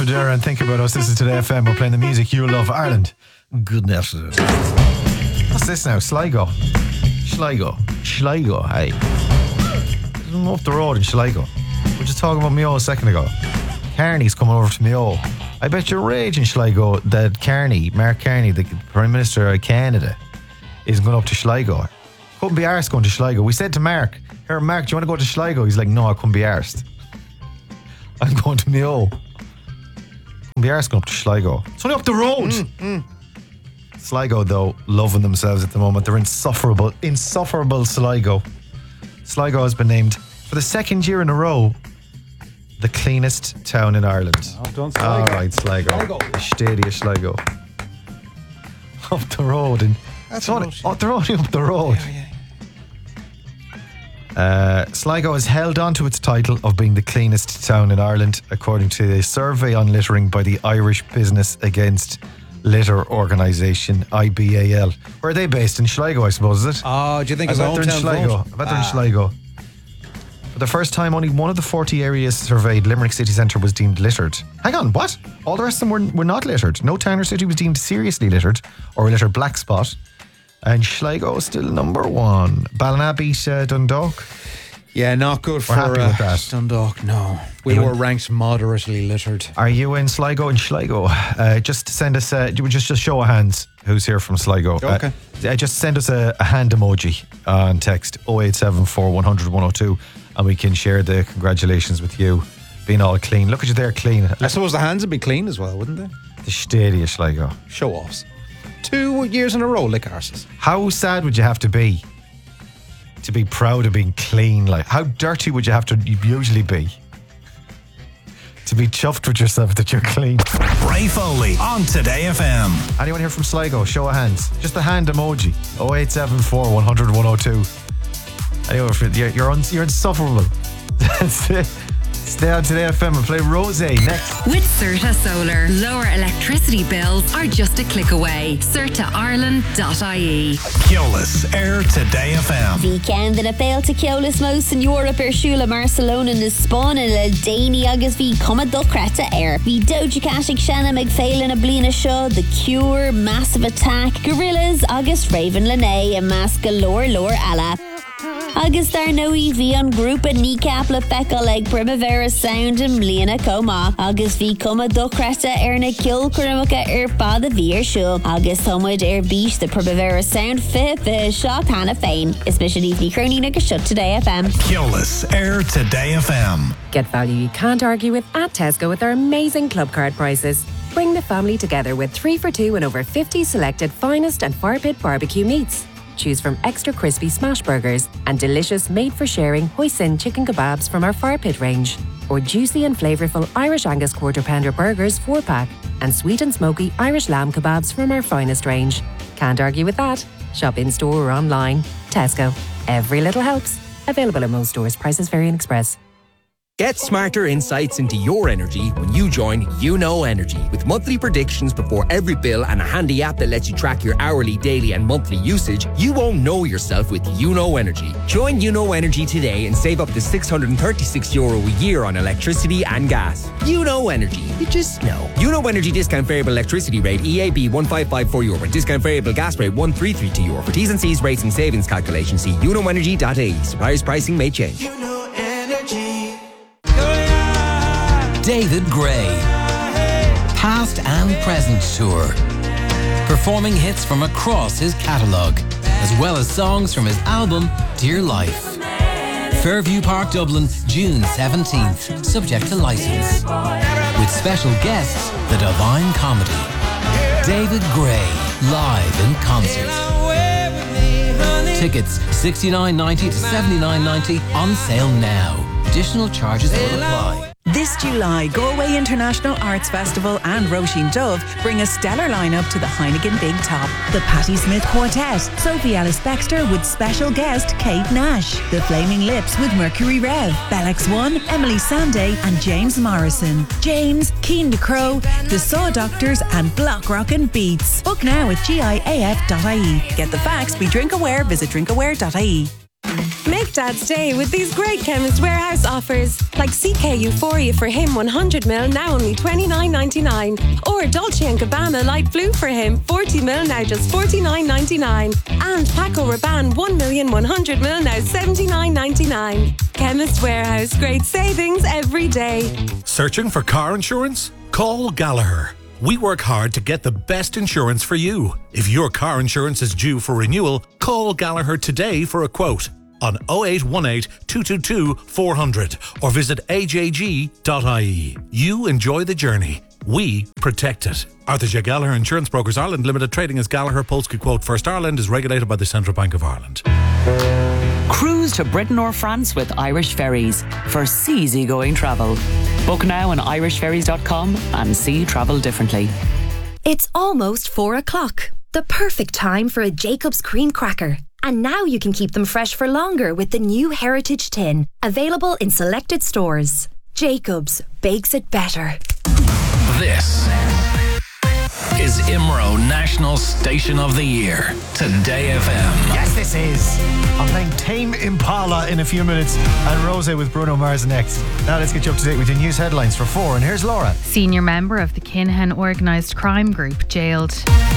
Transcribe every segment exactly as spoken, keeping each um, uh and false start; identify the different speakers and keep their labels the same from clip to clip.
Speaker 1: Dara and Think About Us. This is Today F M. We're playing the music you love, Ireland. Goodness. What's this now? Sligo. Sligo. Sligo, hey. I'm up the road in Sligo. We were just talking about Mayo a second ago. Carney's coming over to Mayo. I bet you're raging, Sligo, that Carney, Mark Carney, the Prime Minister of Canada, is going up to Sligo. Couldn't be arsed going to Sligo. We said to Mark, here, Mark, do you want to go to Sligo? He's like, no, I couldn't be arsed. I'm going to Mayo. Couldn't be arsed going up to Sligo. It's only up the road. Mm, mm. Sligo, though, loving themselves at the moment. They're insufferable. Insufferable Sligo. Sligo has been named for the second year in a row the cleanest town in Ireland.
Speaker 2: Oh, don't Sligo.
Speaker 1: All right, Sligo. Sligo. The Stadia Sligo. Up the road. And
Speaker 2: That's
Speaker 1: only, oh, they're only up the road.
Speaker 2: Yeah, yeah.
Speaker 1: Uh, Sligo has held on to its title of being the cleanest town in Ireland, according to a survey on littering by the Irish Business Against Litter organisation, I B A L. Where are they based? In Sligo, I suppose, is it?
Speaker 2: Oh, do you think
Speaker 1: I
Speaker 2: it's a
Speaker 1: bet they're in
Speaker 2: hometown
Speaker 1: Sligo.
Speaker 2: vote?
Speaker 1: I bet they're in
Speaker 2: Ah.
Speaker 1: Sligo. For the first time, only one of the forty areas surveyed, Limerick City Centre, was deemed littered. Hang on, what? All the rest of them were, were not littered. No town or city was deemed seriously littered or a litter black spot. And Sligo is still number one. Ballina beat uh, Dundalk.
Speaker 2: Yeah, not good for
Speaker 1: We're happy
Speaker 2: uh,
Speaker 1: with that.
Speaker 2: Dundalk, no. We
Speaker 1: You
Speaker 2: were
Speaker 1: in-
Speaker 2: ranked moderately littered.
Speaker 1: Are you in Sligo? In Sligo, uh, just send us. Uh, just just show of hands. Who's here from Sligo?
Speaker 2: Okay.
Speaker 1: Uh, just send us a, a hand emoji on text oh eight seven four one hundred one oh two, and we can share the congratulations with you being all clean. Look at you there, clean.
Speaker 2: I suppose the hands would be clean as well, wouldn't they?
Speaker 1: The Stadia Sligo.
Speaker 2: Show offs. Two years in a row, lick arses.
Speaker 1: How sad would you have to be to be proud of being clean? Like, how dirty would you have to usually be to be chuffed with yourself that you're clean?
Speaker 3: Ray Foley on Today F M.
Speaker 1: Anyone here from Sligo? Show of hands. Just the hand emoji. oh eight seven four one hundred one oh two. Anyway, you're, you're, un, you're insufferable. That's it. Stay on Today F M and play Rose next.
Speaker 4: With Certa Solar, lower electricity bills are just a click away. certa ireland dot I E.
Speaker 3: Keolis Air Today F M.
Speaker 5: Weekend in a fail to Keolis most in Europe ar siúla Barcelona na Spain in a Dani agus bhí cuma do creta air. Bhí Doja Cat ag Shanna meg failin a blina show, The Cure, Massive Attack, Gorillaz agus Raven Lene and Mas galore lore alla. Agus dar noi bhí an grúpa kneecap le fecha ag Primavera Sound in Mbliana Coma. Agus bhí cuma do creta ar na cill curamacha ar fad a bhí ar siúl. Agus thomid ar bís the Primavera Sound fi fi seo canna féin. Is mission evening crony agus shut Today F M.
Speaker 3: Keolis Air Today F M.
Speaker 6: Get value you can't argue with at Tesco with our amazing club card prices. Bring the family together with three for two and over fifty selected finest and fire pit barbecue meats. Choose from extra crispy smash burgers and delicious made-for-sharing hoisin chicken kebabs from our fire pit range, or juicy and flavourful Irish Angus quarter pounder burgers four pack and sweet and smoky Irish lamb kebabs from our finest range. Can't argue with that. Shop in store or online. Tesco. Every little helps. Available in most stores. Prices vary in Express.
Speaker 7: Get smarter insights into your energy when you join YouKnow Energy. With monthly predictions before every bill and a handy app that lets you track your hourly, daily and monthly usage, you won't know yourself with YouKnow Energy. Join YouKnow Energy today and save up to six hundred thirty-six euro a year on electricity and gas. YouKnow Energy. You just know. YouKnow Energy discount variable electricity rate E A B one five five four euro and discount variable gas rate one three three two euro. For T's and C's rates and savings calculations, see you know energy dot I E. Suppliers pricing may change.
Speaker 8: YouKnow Energy.
Speaker 9: David Gray, past and present tour, performing hits from across his catalogue, as well as songs from his album Dear Life. Fairview Park, Dublin, June seventeenth, subject to licence. With special guests, The Divine Comedy. David Gray, live in concert. Tickets sixty-nine ninety to seventy-nine ninety, on sale now. Additional charges will apply.
Speaker 10: This July, Galway International Arts Festival and Roisin Dove bring a stellar lineup to the Heineken Big Top. The Patti Smith Quartet, Sophie Ellis-Bextor with special guest Kate Nash, The Flaming Lips with Mercury Rev, Bellex One, Emily Sandé and James Morrison, James, Keen de Crow, The Saw Doctors and Block Rockin' Beats. Book now at G I A F dot I E. Get the facts, be drink aware, visit drink aware dot I E.
Speaker 11: Make
Speaker 6: Dad's Day with these great Chemist Warehouse offers. Like C K Euphoria for him one hundred milliliters now only twenty-nine ninety-nine. Or Dolce and Gabbana Light Blue for him forty milliliters now just forty-nine ninety-nine. And Paco Rabanne one million one hundred milliliters now seventy-nine ninety-nine. Chemist Warehouse, great savings every day.
Speaker 3: Searching for car insurance? Call Gallagher. We work hard to get the best insurance for you. If your car insurance is due for renewal, call Gallagher today for a quote on oh eight one eight, two two two, four hundred or visit a j g dot i e. You enjoy the journey. We protect it. Arthur Gallagher Insurance Brokers Ireland Limited, trading as Gallagher Polska Quote First Ireland, is regulated by the Central Bank of Ireland.
Speaker 11: Cruise to Britain or France with Irish Ferries for seasygoing travel. Book now on irish ferries dot com and see travel differently.
Speaker 12: It's almost four o'clock. The perfect time for a Jacob's cream cracker. And now you can keep them fresh for longer with the new Heritage Tin, available in selected stores. Jacob's bakes it better.
Speaker 9: This is I M R O National Station of the Year. Today F M.
Speaker 1: Yes, this is. I'm playing Tame Impala in a few minutes and Rose with Bruno Mars next. Now let's get you up to date with your news headlines for four. And here's Laura.
Speaker 13: Senior member of the Kinahan organised crime group jailed.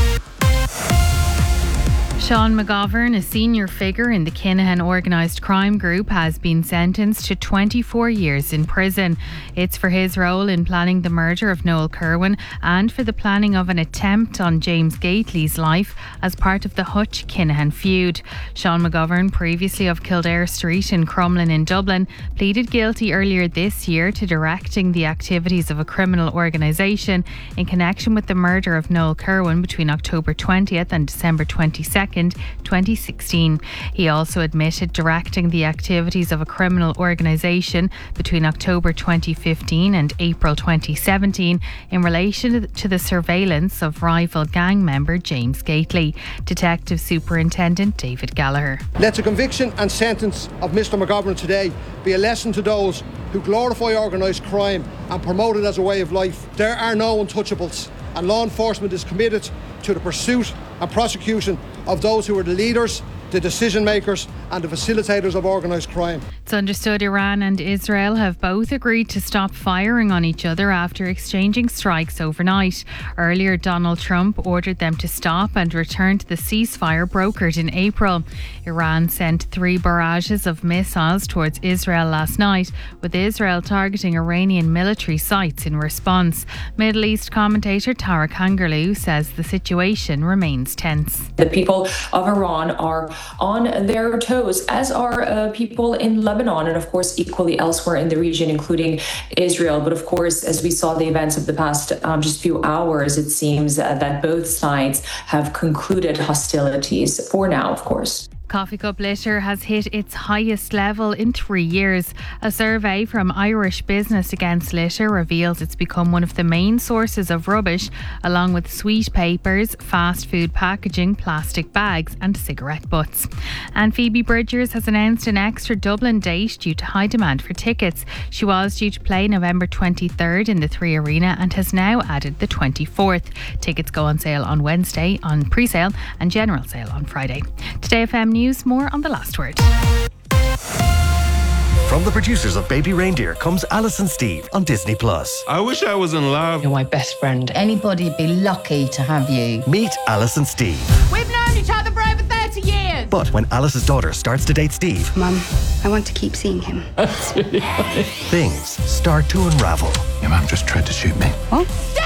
Speaker 13: Sean McGovern, a senior figure in the Kinahan organised crime group, has been sentenced to twenty-four years in prison. It's for his role in planning the murder of Noel Kerwin and for the planning of an attempt on James Gately's life as part of the Hutch Kinahan feud. Sean McGovern, previously of Kildare Street in Crumlin in Dublin, pleaded guilty earlier this year to directing the activities of a criminal organisation in connection with the murder of Noel Kerwin between October twentieth and December twenty-second, twenty sixteen. He also admitted directing the activities of a criminal organisation between October twenty fifteen and April twenty seventeen in relation to the surveillance of rival gang member James Gately. Detective Superintendent David Gallagher.
Speaker 14: Let the conviction and sentence of Mister McGovern today be a lesson to those who glorify organised crime and promote it as a way of life. There are no untouchables, and law enforcement is committed to the pursuit and prosecution of those who are the leaders, the decision makers and the facilitators of organised crime.
Speaker 13: It's understood Iran and Israel have both agreed to stop firing on each other after exchanging strikes overnight. Earlier, Donald Trump ordered them to stop and return to the ceasefire brokered in April. Iran sent three barrages of missiles towards Israel last night, with Israel targeting Iranian military sites in response. Middle East commentator Tarek Hangerlou says the situation remains tense.
Speaker 15: The people of Iran are on their toes, as are uh, people in Lebanon and, of course, equally elsewhere in the region, including Israel. But, of course, as we saw the events of the past um, just few hours, it seems uh, that both sides have concluded hostilities for now, of course.
Speaker 13: Coffee cup litter has hit its highest level in three years. A survey from Irish Business Against Litter reveals it's become one of the main sources of rubbish, along with sweet papers, fast food packaging, plastic bags and cigarette butts. And Phoebe Bridgers has announced an extra Dublin date due to high demand for tickets. She was due to play November twenty-third in the Three Arena and has now added the twenty-fourth. Tickets go on sale on Wednesday on pre-sale and general sale on Friday. Today F M News, more on The Last Word.
Speaker 16: From the producers of Baby Reindeer comes Alice and Steve on Disney Plus.
Speaker 17: I wish I was in love.
Speaker 18: You're my best friend. Anybody'd be lucky to have you.
Speaker 16: Meet Alice and Steve.
Speaker 19: We've known each other for over thirty years.
Speaker 16: But when Alice's daughter starts to date Steve,
Speaker 20: Mum, I want to keep seeing him.
Speaker 17: That's really funny.
Speaker 16: Things start to unravel.
Speaker 17: Your mum just tried to shoot me.
Speaker 20: What?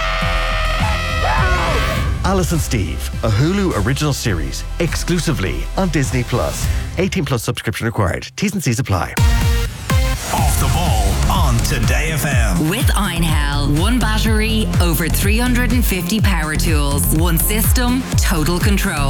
Speaker 16: Alice and Steve, a Hulu original series, exclusively on Disney Plus. eighteen plus subscription required. T's and C's apply.
Speaker 3: Off the ball on Today F M.
Speaker 4: With Einhell. One battery, over three hundred fifty power tools. One system, total control.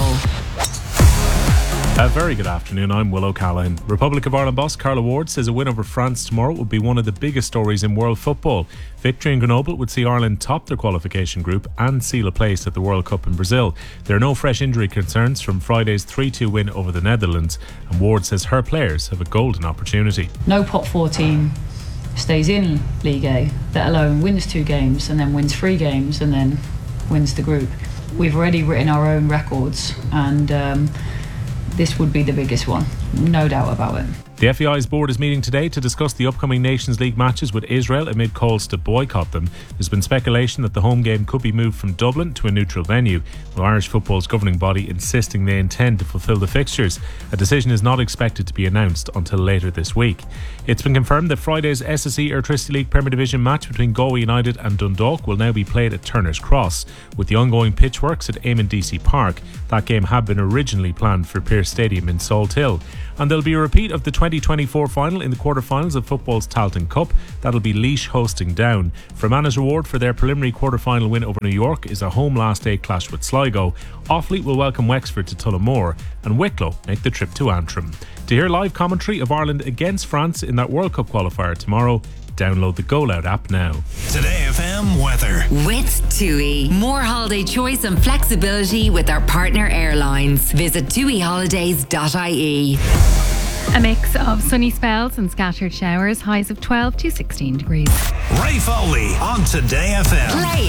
Speaker 21: A very good afternoon, I'm Will O'Callaghan. Republic of Ireland boss Carla Ward says a win over France tomorrow would be one of the biggest stories in world football. Victory in Grenoble would see Ireland top their qualification group and seal a place at the World Cup in Brazil. There are no fresh injury concerns from Friday's three two win over the Netherlands, and Ward says her players have a golden opportunity.
Speaker 22: No pot four team stays in League A, let alone wins two games and then wins three games and then wins the group. We've already written our own records, and um, this would be the biggest one, no doubt about it.
Speaker 21: The F A I's board is meeting today to discuss the upcoming Nations League matches with Israel amid calls to boycott them. There's been speculation that the home game could be moved from Dublin to a neutral venue, with Irish football's governing body insisting they intend to fulfil the fixtures. A decision is not expected to be announced until later this week. It's been confirmed that Friday's S S E Airtricity League Premier Division match between Galway United and Dundalk will now be played at Turner's Cross. With the ongoing pitch works at Eamon D C Park, that game had been originally planned for Pearse Stadium in Salt Hill. And there'll be a repeat of the twenty twenty-four final in the quarter-finals of football's Tailteann Cup. That'll be Laois hosting Down. Fermanagh's reward for their preliminary quarter-final win over New York is a home last-day clash with Sligo. Offaly will welcome Wexford to Tullamore, and Wicklow make the trip to Antrim. To hear live commentary of Ireland against France in that World Cup qualifier tomorrow, download the Go Loud app now.
Speaker 2: Today F M weather.
Speaker 4: With TUI. More holiday choice and flexibility with our partner airlines. Visit tui holidays dot I E.
Speaker 13: A mix of sunny spells and scattered showers, highs of twelve to sixteen degrees.
Speaker 2: Ray Foley on Today F M.
Speaker 4: Play